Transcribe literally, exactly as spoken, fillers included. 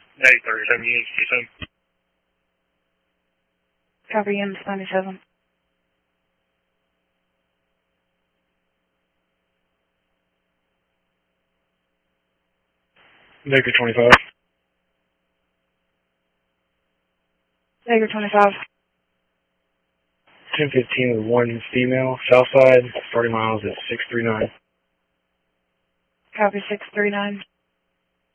Negative thirty-seven, units, twenty-seven. Copy, units ninety-seven. Negative twenty-five. Negative twenty-five. ten fifteen with one female, south side, thirty miles at six three nine. Copy, six three nine.